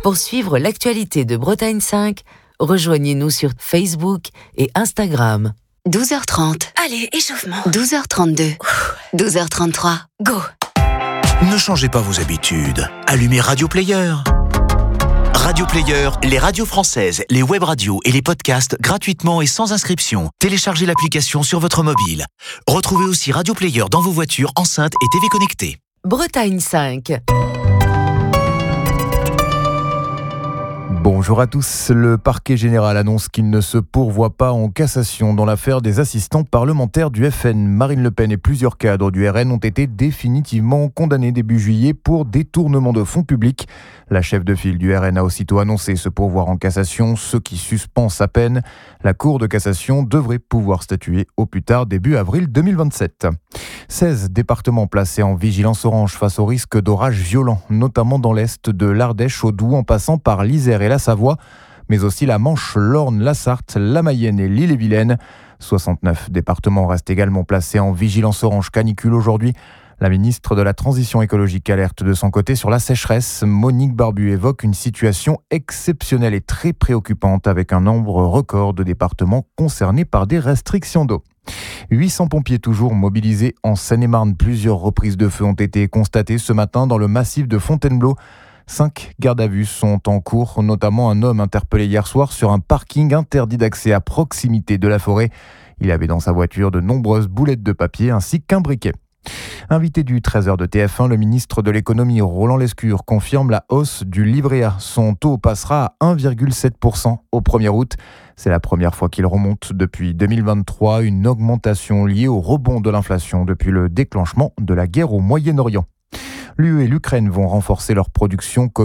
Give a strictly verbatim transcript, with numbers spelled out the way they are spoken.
Pour suivre l'actualité de Bretagne cinq, rejoignez-nous sur Facebook et Instagram. douze heures trente. Allez, échauffement. douze heures trente-deux. douze heures trente-trois. Go. Ne changez pas vos habitudes. Allumez Radio Player. Radio Player, les radios françaises, les web radios et les podcasts gratuitement et sans inscription. Téléchargez l'application sur votre mobile. Retrouvez aussi Radio Player dans vos voitures, enceintes et T V connectées. Bretagne cinq. Bonjour à tous. Le parquet général annonce qu'il ne se pourvoit pas en cassation dans l'affaire des assistants parlementaires du F N. Marine Le Pen et plusieurs cadres du R N ont été définitivement condamnés début juillet pour détournement de fonds publics. La chef de file du R N a aussitôt annoncé se pourvoir en cassation, ce qui suspend sa peine. La Cour de cassation devrait pouvoir statuer au plus tard début avril deux mille vingt-sept. seize départements placés en vigilance orange face au risque d'orages violents, notamment dans l'est de l'Ardèche au Doubs en passant par l'Isère et la Savoie, mais aussi la Manche, l'Orne, la Sarthe, la Mayenne et l'Ille-et-Vilaine. soixante-neuf départements restent également placés en vigilance orange canicule aujourd'hui. La ministre de la Transition écologique alerte de son côté sur la sécheresse. Monique Barbu évoque une situation exceptionnelle et très préoccupante avec un nombre record de départements concernés par des restrictions d'eau. huit cents pompiers toujours mobilisés en Seine-et-Marne. Plusieurs reprises de feu ont été constatées ce matin dans le massif de Fontainebleau. Cinq gardes à vue sont en cours, notamment un homme interpellé hier soir sur un parking interdit d'accès à proximité de la forêt. Il avait dans sa voiture de nombreuses boulettes de papier ainsi qu'un briquet. Invité du treize heures de T F un, le ministre de l'économie Roland Lescure confirme la hausse du livret A. Son taux passera à un virgule sept pour cent au premier août. C'est la première fois qu'il remonte depuis deux mille vingt-trois, une augmentation liée au rebond de l'inflation depuis le déclenchement de la guerre au Moyen-Orient. L'U E et l'Ukraine vont renforcer leur production